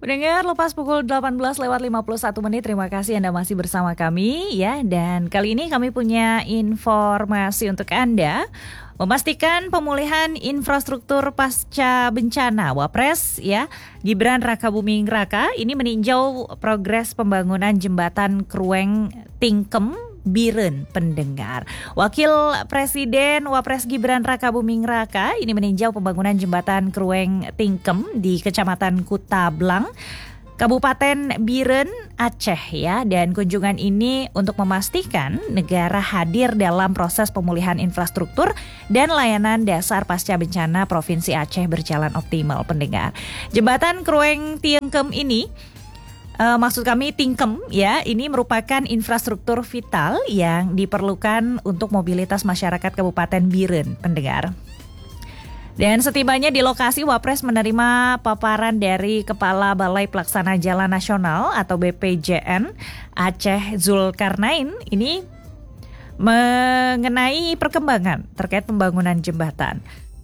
Pendengar, lepas pukul 18:51, terima kasih Anda masih bersama kami ya. Dan kali ini kami punya informasi untuk Anda. Memastikan pemulihan infrastruktur pasca bencana, Wapres ya, Gibran Rakabuming Raka ini meninjau progres pembangunan jembatan Krueng Tingkem Biren, pendengar. Wakil Presiden Wapres Gibran Rakabuming Raka ini meninjau pembangunan jembatan Krueng Tingkem di Kecamatan Kutablang, Kabupaten Biren, Aceh ya. Dan kunjungan ini untuk memastikan negara hadir dalam proses pemulihan infrastruktur dan layanan dasar pasca bencana Provinsi Aceh berjalan optimal, pendengar. Jembatan Krueng Tingkem ini maksud kami Tingkem ya, ini merupakan infrastruktur vital yang diperlukan untuk mobilitas masyarakat Kabupaten Biren, pendengar. Dan setibanya di lokasi, Wapres menerima paparan dari Kepala Balai Pelaksana Jalan Nasional atau BPJN Aceh Zulkarnain ini mengenai perkembangan terkait pembangunan jembatan.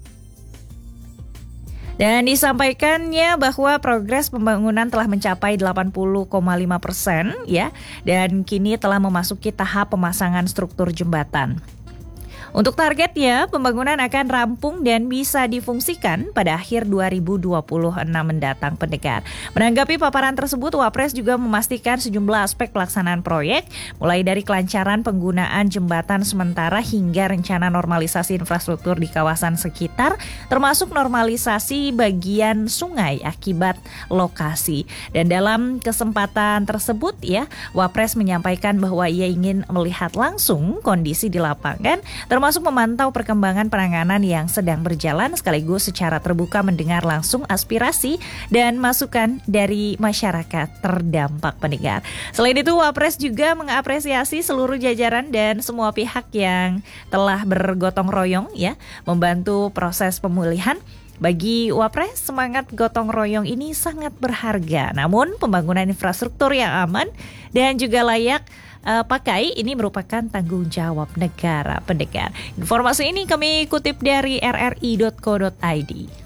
Dan disampaikannya bahwa progres pembangunan telah mencapai 80,5% ya, dan kini telah memasuki tahap pemasangan struktur jembatan. Untuk targetnya, pembangunan akan rampung dan bisa difungsikan pada akhir 2026 mendatang, pendengar. Menanggapi paparan tersebut, Wapres juga memastikan sejumlah aspek pelaksanaan proyek, mulai dari kelancaran penggunaan jembatan sementara hingga rencana normalisasi infrastruktur di kawasan sekitar, termasuk normalisasi bagian sungai akibat lokasi. Dan dalam kesempatan tersebut ya, Wapres menyampaikan bahwa ia ingin melihat langsung kondisi di lapangan, termasuk memantau perkembangan penanganan yang sedang berjalan, sekaligus secara terbuka mendengar langsung aspirasi dan masukan dari masyarakat terdampak, pendengar. Selain itu, Wapres juga mengapresiasi seluruh jajaran dan semua pihak yang telah bergotong royong ya, membantu proses pemulihan. Bagi Wapres, semangat gotong royong ini sangat berharga. Namun, pembangunan infrastruktur yang aman dan juga layak pakai ini merupakan tanggung jawab negara, pendengar. Informasi ini kami kutip dari rri.co.id.